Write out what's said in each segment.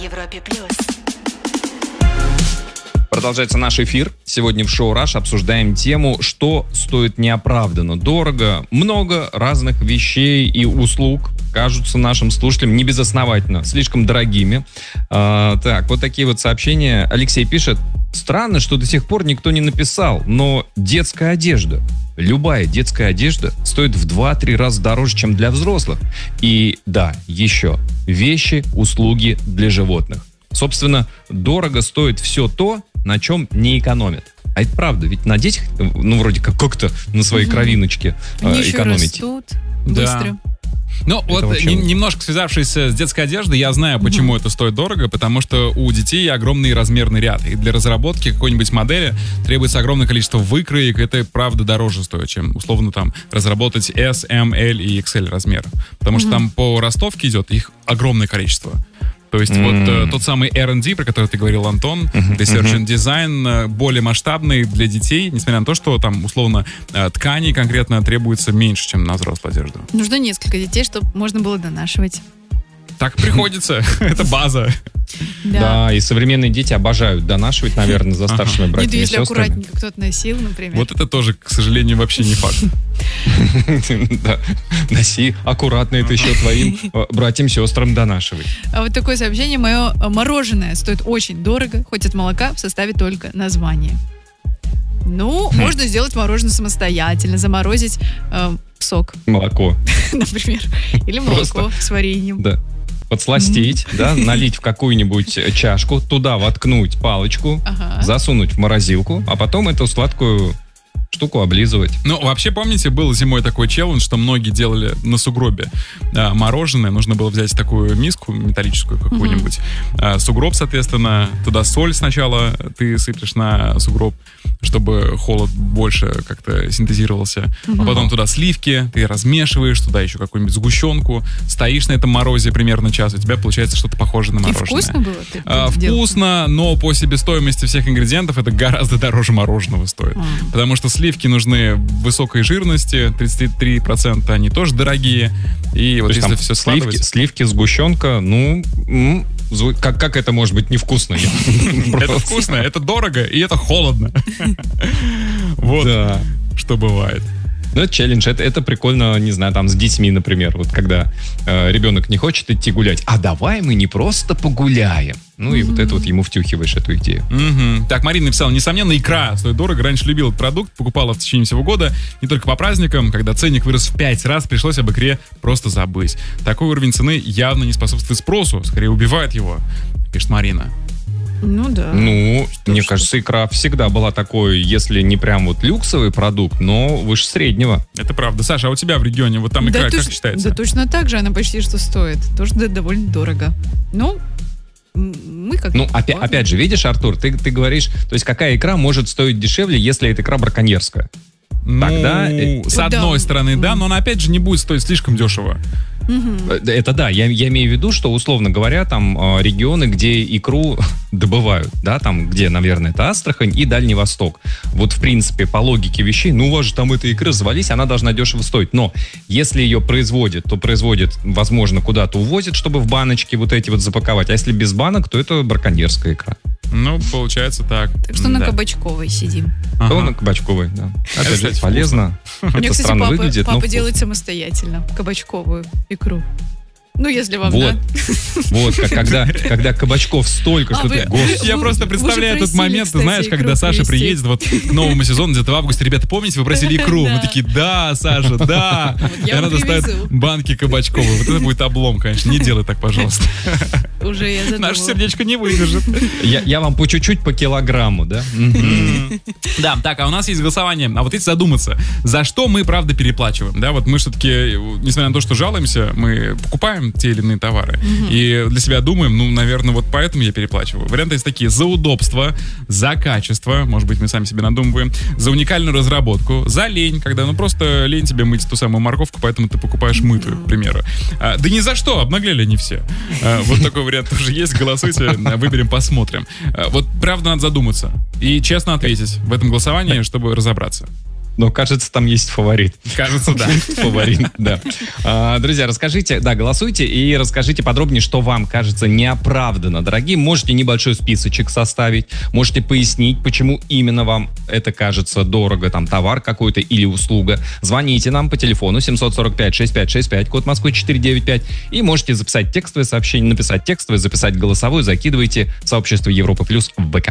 Европе+. Продолжается наш эфир. Сегодня в шоу «Раш» обсуждаем тему, что стоит неоправданно дорого. Много разных вещей и услуг кажутся нашим слушателям небезосновательно слишком дорогими. Так, вот такие вот сообщения. Алексей пишет: странно, что до сих пор никто не написал, но детская одежда, любая детская одежда стоит в 2-3 раза дороже, чем для взрослых. И да, еще вещи, услуги для животных. Собственно, дорого стоит все то, на чем не экономят. А это правда, ведь на детях, ну, вроде как-то на своей кровиночке экономить. Они растут быстро. Ну, это вот немножко связавшись с детской одеждой, я знаю, почему это стоит дорого, потому что у детей огромный размерный ряд. И для разработки какой-нибудь модели требуется огромное количество выкроек. Это, правда, дороже стоит, чем, условно, там, разработать S, M, L и XL размер. Потому что там по ростовке идет их огромное количество. То есть вот тот самый R&D, про который ты говорил, Антон, Research and Design, более масштабный для детей, несмотря на то, что там, условно, тканей конкретно требуется меньше, чем на взрослую одежду. Нужно несколько детей, чтобы можно было донашивать. Так приходится. Это база. Да, и современные дети обожают донашивать, наверное, за старшими братьями и если сестрами. аккуратненько кто-то носил, например. Вот это тоже, к сожалению, вообще не факт. Да, носи аккуратно, это еще твоим братьям-сестрам донашивай. А вот такое сообщение: мое мороженое стоит очень дорого, хоть от молока в составе только название. Ну, можно сделать мороженое самостоятельно, заморозить сок. Молоко. Например. Или молоко с вареньем. Да. Подсластить, да, налить в какую-нибудь чашку, туда воткнуть палочку, засунуть в морозилку, а потом эту сладкую штуку облизывать. Ну, вообще, помните, был зимой такой челлендж, что многие делали на сугробе мороженое. Нужно было взять такую миску металлическую какую-нибудь, сугроб, соответственно, туда соль сначала ты сыплешь на сугроб, чтобы холод больше как-то синтезировался. А потом туда сливки, ты размешиваешь, туда еще какую-нибудь сгущенку, стоишь на этом морозе примерно час, у тебя получается что-то похожее на мороженое. И вкусно было? Вкусно, но по себестоимости всех ингредиентов это гораздо дороже мороженого стоит. Потому что сливки нужны высокой жирности, 33%, они тоже дорогие. И вот если все складывать... Сливки, сгущенка, ну... Как это может быть невкусно? Это вкусно, это дорого и это холодно. Вот что бывает. Ну, это челлендж, это прикольно, не знаю, там с детьми, например, вот когда ребенок не хочет идти гулять, а давай мы не просто погуляем. Ну и вот это вот ему втюхиваешь эту идею. Так, Марина написала: несомненно, икра стоит дорого. Раньше любил этот продукт, покупала в течение всего года, не только по праздникам, когда ценник вырос в 5 раз, пришлось об икре просто забыть. Такой уровень цены явно не способствует спросу, скорее убивает его, пишет Марина. Ну да. Ну, мне кажется, икра всегда была такой, если не прям вот люксовый продукт, но выше среднего. Это правда. Саша, а у тебя в регионе вот там икра как считается? Да точно так же, она почти что стоит. Тоже довольно дорого. Ну, мы как... Ну, опять же, видишь, Артур, ты говоришь, то есть какая икра может стоить дешевле, если эта икра браконьерская? Тогда, с одной стороны, да, но она опять же не будет стоить слишком дешево. Это да, я имею в виду, что, условно говоря, там регионы, где икру добывают, да, там, где, наверное, это Астрахань и Дальний Восток. Вот, в принципе, по логике вещей, ну, у вас же там эта икра, завались, она должна дешево стоить. Но если ее производят, то производят, возможно, куда-то увозят, чтобы в баночки вот эти вот запаковать. А если без банок, то это браконьерская икра. Ну, получается так. Так что на Кабачковой сидим. То на Кабачковой, да. Это, кстати, полезно. Мне, Это кстати, странно выглядит, но папа делает самостоятельно кабачковую икру. Ну, если вам, вот. да. Вот, когда кабачков столько, что ты... Я просто представляю этот момент, ты знаешь, когда Саша приедет вот к новому сезону, где-то в августе. Ребята, помните, вы просили икру? Мы такие: да, Саша, да. И она достает банки кабачковые. Вот это будет облом, конечно. Не делай так, пожалуйста. Уже я задумала. Наше сердечко не выдержит. Я вам по чуть-чуть, по килограмму, да? Да, так, а у нас есть голосование. А вот если задуматься, за что мы, правда, переплачиваем? Да, вот мы все-таки, несмотря на то, что жалуемся, мы покупаем те или иные товары. И для себя думаем, ну, наверное, вот поэтому я переплачиваю. Варианты есть такие: за удобство, за качество, может быть, мы сами себе надумываем, за уникальную разработку, за лень, когда, ну, просто лень тебе мыть ту самую морковку, поэтому ты покупаешь мытую, к примеру. Да ни за что, обнаглели они все. Вот такой вариант тоже есть. Голосуйте, выберем, посмотрим. Вот, правда, надо задуматься и честно ответить в этом голосовании, чтобы разобраться. но, кажется, там есть фаворит. Кажется, да. Фаворит, да. Друзья, расскажите, голосуйте и расскажите подробнее, что вам кажется неоправданно. Дорогие, можете небольшой списочек составить, можете пояснить, почему именно вам это кажется дорого, там, товар какой-то или услуга. Звоните нам по телефону 745-6565, код Москвы 495, и можете записать текстовое сообщение, написать текстовое, записать голосовое, закидывайте в сообщество Европа Плюс в ВК.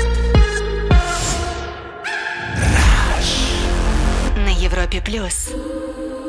На Европе Плюс.